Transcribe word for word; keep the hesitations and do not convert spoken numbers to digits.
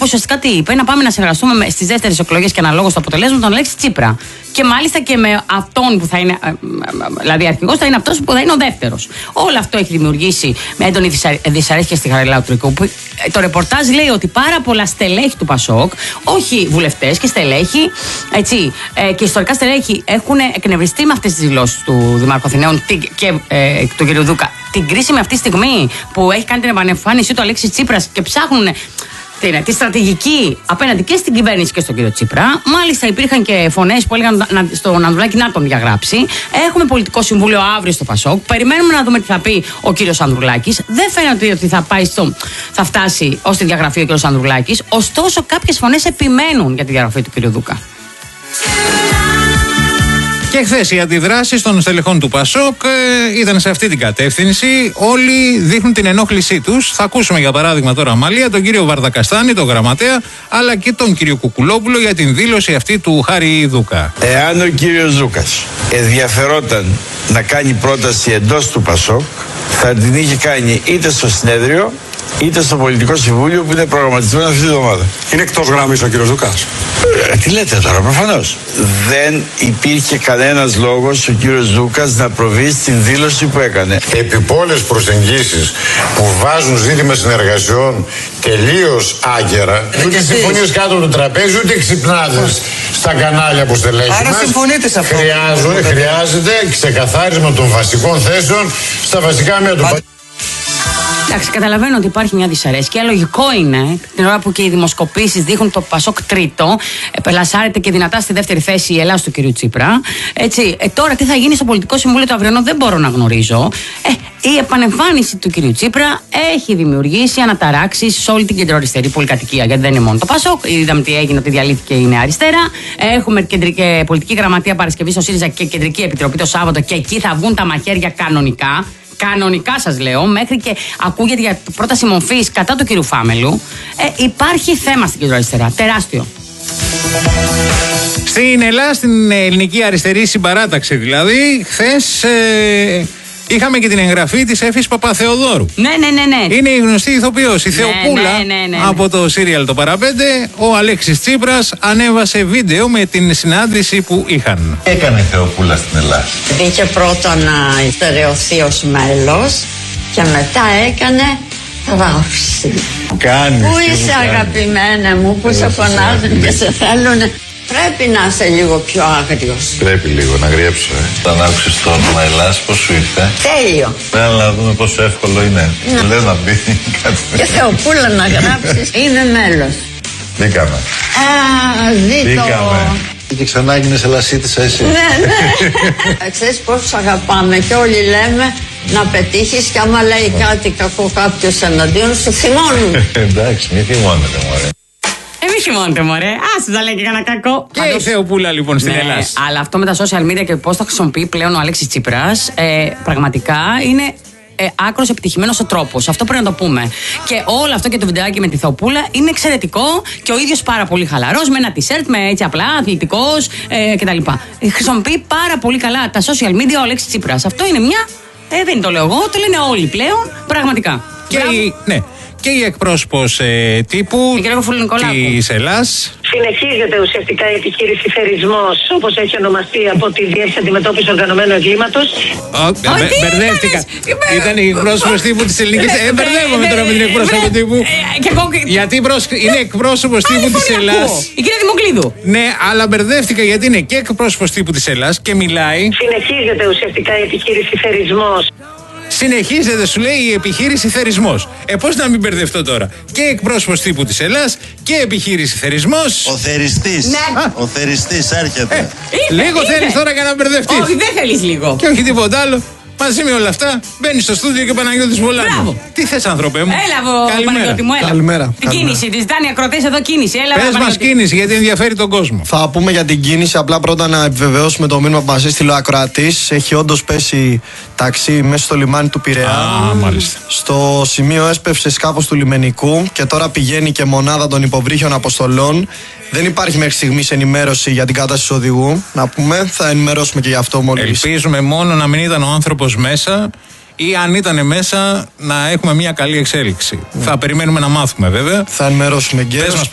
ουσιαστικά τι είπε, να πάμε να συνεργαστούμε στις δεύτερες εκλογές και αναλόγως το αποτελέσμα τον Αλέξη Τσίπρα. Και μάλιστα και με αυτόν που θα είναι, δηλαδή αρχηγός θα είναι αυτός που θα είναι ο δεύτερος. Όλο αυτό έχει δημιουργήσει με έντονη δυσαρέσκεια στη Χαριλάου Τρικού. Το ρεπορτάζ λέει ότι πάρα πολλά στελέχη του Πασόκ, όχι βουλευτές και στελέχη, έτσι, ε, και ιστορικά στελέχη έχουν εκνευριστεί με αυτές τις δηλώσεις του Δημάρχου Αθηναίων και ε, του κ. Δούκα. Την κρίσιμη αυτή στιγμή που έχει κάνει την επανεμφάνισή του Αλέξη Τσίπρας και ψάχνουν τη, τη στρατηγική απέναντι και στην κυβέρνηση και στον κύριο Τσίπρα. Μάλιστα υπήρχαν και φωνές που έλεγαν να, στον Ανδρουλάκη να τον διαγράψει. Έχουμε πολιτικό συμβούλιο αύριο στο Πασόκ. Περιμένουμε να δούμε τι θα πει ο κύριος Ανδρουλάκης. Δεν φαίνεται ότι θα, πάει στο, θα φτάσει ως τη διαγραφή ο κύριος Ανδρουλάκης. Ωστόσο, κάποιες φωνές επιμένουν για τη διαγραφή του κύριου Δούκα. Και χθες οι αντιδράσεις των στελεχών του Πασόκ ε, ήταν σε αυτή την κατεύθυνση. Όλοι δείχνουν την ενόχλησή τους. Θα ακούσουμε για παράδειγμα τώρα, Αμαλία, τον κύριο Βαρδακαστάνη, τον γραμματέα, αλλά και τον κύριο Κουκουλόπουλο για την δήλωση αυτή του Χάρη Δούκα. Εάν ο κύριος Δούκας ενδιαφερόταν να κάνει πρόταση εντός του Πασόκ, θα την είχε κάνει είτε στο συνέδριο είτε στο πολιτικό συμβούλιο που είναι προγραμματισμένο αυτή τη εβδομάδα. Είναι εκτός γραμμής ο κύριος Δούκας. Ε, τι λέτε τώρα, προφανώς. Δεν υπήρχε κανένας λόγος ο κύριος Δούκας να προβεί στην δήλωση που έκανε. Επιπόλες προσεγγίσεις που βάζουν ζήτημα συνεργασιών τελείως άγκαιρα. Ούτε συμφωνίες κάτω από το τραπέζι, ούτε ξυπνάδες στα κανάλια που στελέχη μας. Άρα συμφωνείτε σε αυτό. Χρειάζονται, χρειάζεται ξεκαθάρισμα των βασικών θέσεων στα βασικά μέτωπα. Εντάξει, καταλαβαίνω ότι υπάρχει μια δυσαρέσκεια. Λογικό είναι, την ώρα που και οι δημοσκοπήσεις δείχνουν το Πασόκ τρίτο, πελασάρεται και δυνατά στη δεύτερη θέση η Ελλάδα του κυρίου Τσίπρα. Έτσι, ε, τώρα τι θα γίνει στο πολιτικό συμβούλιο του αυριανό δεν μπορώ να γνωρίζω. Ε, η επανεμφάνιση του κυρίου Τσίπρα έχει δημιουργήσει αναταράξεις σε όλη την κεντροαριστερή πολυκατοικία. Γιατί δεν είναι μόνο το Πασόκ. Είδαμε τι έγινε, ότι διαλύθηκε η Νέα Αριστερά. Έχουμε κεντρική πολιτική γραμματεία Παρασκευή στο ΣΥΡΙΖΑ και κεντρική επιτροπή το Σάββατο και εκεί θα βγουν τα μαχαίρια κανονικά. Κανονικά σας λέω, μέχρι και ακούγεται για πρόταση μορφής κατά του κύριου Φάμελου. Ε, υπάρχει θέμα στην κεντροαριστερά, τεράστιο. Στην Ελλάδα, στην ελληνική αριστερή συμπαράταξη δηλαδή, χθες ε, είχαμε και την εγγραφή της Εύης Παπαθεοδόρου. Ναι, ναι, ναι, ναι. Είναι η γνωστή ηθοποιός, η ναι, Θεοπούλα, ναι, ναι, ναι, ναι. Από το σύριαλ το Παραπέντε. Ο Αλέξης Τσίπρας ανέβασε βίντεο με την συνάντηση που είχαν. Έκανε η Θεοπούλα στην Ελλάδα. Μπήκε πρώτα να στερεωθεί ως μέλος και μετά έκανε γράψη. Κάνεις. Πού είσαι αγαπημένε μου, που σε φωνάζουν και σε θέλουνε. Πρέπει να είσαι λίγο πιο άγριος. Πρέπει λίγο να γριέψω, ε. Όταν άκουσες το όνομα Ελλάς, πώς σου ήρθε? Τέλειο. Πρέπει να δούμε πόσο εύκολο είναι. Ναι. Λες να μπει κάτι. Και Θεοπούλα να γράψεις, είναι μέλος. Μπήκαμε. Α, δει το... Και ξανά έγινες Ελλασίτισσα εσύ. Ναι, ναι. Ξέρεις πώς αγαπάμε και όλοι λέμε να πετύχεις και άμα λέει κάτι κακό κάποιος εναντίον σου θυμώνουν. Εντάξει, μη θυμώνετε μωρέ. Ε, μη θυμώνετε μωρέ, άσε τα λέει και κανένα κακό. Και Πάντως, η Θεοπούλα λοιπόν στην ναι, Ελλάδα. Αλλά αυτό με τα social media και πώς τα χρησιμοποιεί πλέον ο Αλέξης Τσίπρας, ε, πραγματικά είναι... Ε, άκρος επιτυχημένος ο τρόπος. Αυτό πρέπει να το πούμε. Και όλο αυτό και το βιντεάκι με τη Θεοπούλα είναι εξαιρετικό και ο ίδιος πάρα πολύ χαλαρός, με ένα t-shirt, με έτσι απλά, αθλητικός ε, κτλ. Ε, χρησιμοποιεί πάρα πολύ καλά τα social media ο Αλέξης Τσίπρας. Αυτό είναι μια. Ε, δεν το λέω εγώ, το λένε όλοι πλέον. Πραγματικά. Και η, ναι. Και η εκπρόσωπος ε, τύπου της Ελλάς. Συνεχίζεται ουσιαστικά η επιχείρηση θερισμός, όπως έχει ονομαστεί από τη Διεύθυνση Αντιμετώπισης Οργανωμένου Εγκλήματος. Μπερδεύτηκα. Ήταν η εκπρόσωπος τύπου της ελληνικής. Ε, μπερδεύομαι τώρα με την εκπρόσωπο τύπου. Γιατί είναι εκπρόσωπος τύπου της Ελλάς. Η κυρία Δημοκλίδου. Ναι, αλλά μπερδεύτηκα γιατί είναι και εκπρόσωπος τύπου της Ελλάς και μιλάει. Συνεχίζεται ουσιαστικά η επιχείρηση θερισμός. Συνεχίζεται, σου λέει, η επιχείρηση θερισμός. Ε, πώς να μην μπερδευτώ τώρα. Και εκπρόσωπος τύπου της Ελλάς και επιχείρηση θερισμός. Ο θεριστής. Ναι. Ο θεριστής έρχεται. Ε, λίγο θέλεις τώρα για να μπερδευτείς. Όχι, δεν θέλεις λίγο. Και όχι τίποτα άλλο. Μαζί με όλα αυτά μπαίνει στο στούντιο και ο Παναγιώτης Βολάνου. Τι θες, άνθρωπε μου? Έλα, Παναγιώτη μου, έλα. Καλημέρα. Την κίνηση, τη ζητάνε οι ακροτές εδώ κίνηση. Έλα, πες μας κίνηση, γιατί ενδιαφέρει τον κόσμο. Θα πούμε για την κίνηση. Απλά πρώτα να επιβεβαιώσουμε το μήνυμα που μας έστειλε ο ακροατής. Έχει όντως πέσει ταξί μέσα στο λιμάνι του Πειραιά. Α, μάλιστα. Στο σημείο έσπευσε σκάφος του λιμενικού και τώρα πηγαίνει και μονάδα των υποβρύχιων αποστολών. Δεν υπάρχει μέχρι στιγμής ενημέρωση για την κατάσταση του οδηγού. Να πούμε, θα ενημερώσουμε και γι' αυτό μόλις. Ελπίζουμε μόνο να μην ήταν ο άνθρωπος μέσα ή αν ήταν μέσα να έχουμε μια καλή εξέλιξη. Mm. Θα περιμένουμε να μάθουμε βέβαια. Θα ενημερώσουμε και.